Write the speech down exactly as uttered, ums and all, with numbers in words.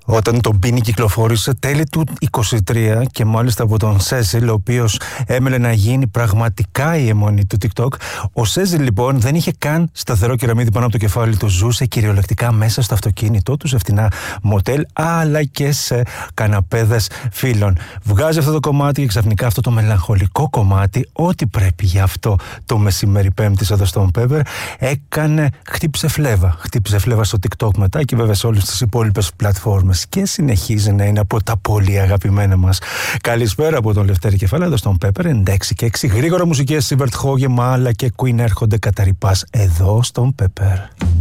Όταν το Μπίνι κυκλοφόρησε τέλη του είκοσι τρία και μάλιστα από τον Σέζιλ, ο οποίος έμελε να γίνει πραγματικά η αιμονή του TikTok. Ο Σέζιλ λοιπόν δεν είχε καν σταθερό κεραμίδι πάνω από το κεφάλι του, ζούσε κυριολεκτικά μέσα στο αυτοκίνητό του, σε φτηνά μοτέλ αλλά και σε καναπέδες φίλων. Βγάζει αυτό το κομμάτι και ξαφνικά αυτό το μελαγχολικό κομμάτι, ό,τι πρέπει για αυτό το μεσημέρι Πέμπτης εδώ στον Pepper, έκανε, χτύπησε φλέβα. Χτύπησε φλέβα στο TikTok μετά και βέβαια σε όλες τις υπόλοιπες πλατφόρμες και συνεχίζει να είναι από τα πολύ αγαπημένα μας. Καλησπέρα από τον Λευτέρη Κεφάλα εδώ στον Pepper ενενήντα έξι και έξι. Γρήγορα μουσικές, Σίβερτ Χόγεμα αλλά και Queen έρχονται κατά ρηπάς εδώ στον Pepper.